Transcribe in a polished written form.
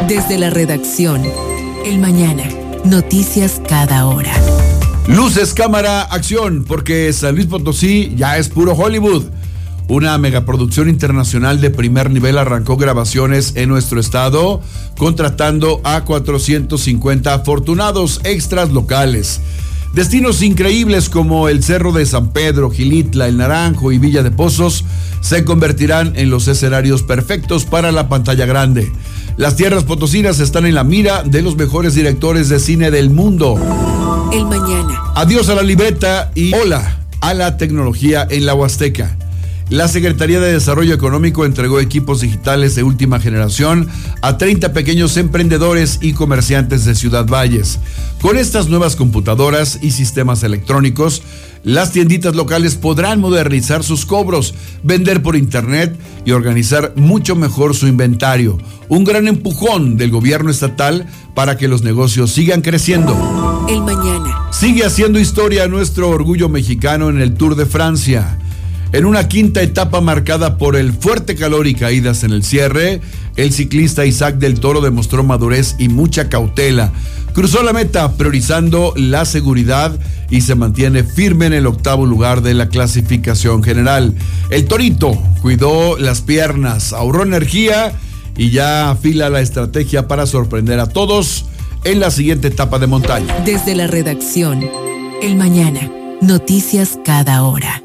Desde la redacción, El Mañana, noticias cada hora. Luces, cámara, acción, porque San Luis Potosí ya es puro Hollywood. Una megaproducción internacional de primer nivel arrancó grabaciones en nuestro estado, contratando a 450 afortunados extras locales. Destinos increíbles como el Cerro de San Pedro, Gilitla, El Naranjo y Villa de Pozos se convertirán en los escenarios perfectos para la pantalla grande. Las tierras potosinas están en la mira de los mejores directores de cine del mundo. El Mañana. Adiós a la libreta y hola a la tecnología en la Huasteca. La Secretaría de Desarrollo Económico entregó equipos digitales de última generación a 30 pequeños emprendedores y comerciantes de Ciudad Valles. Con estas nuevas computadoras y sistemas electrónicos, las tienditas locales podrán modernizar sus cobros, vender por internet y organizar mucho mejor su inventario. Un gran empujón del gobierno estatal para que los negocios sigan creciendo. El Mañana. Sigue haciendo historia nuestro orgullo mexicano en el Tour de Francia. En una quinta etapa marcada por el fuerte calor y caídas en el cierre, el ciclista Isaac del Toro demostró madurez y mucha cautela. Cruzó la meta priorizando la seguridad y se mantiene firme en el 8º lugar de la clasificación general. El Torito cuidó las piernas, ahorró energía y ya afila la estrategia para sorprender a todos en la siguiente etapa de montaña. Desde la redacción, El Mañana, noticias cada hora.